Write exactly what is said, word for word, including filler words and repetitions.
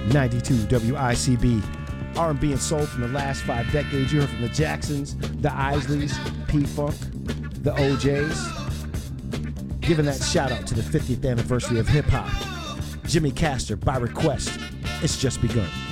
ninety-two W I C B. R and B and soul from the last five decades. You heard from the Jacksons, the Isleys, P-Funk, the O Js. Giving that shout out to the fiftieth anniversary of hip hop. Jimmy Castor, by request, It's Just Begun.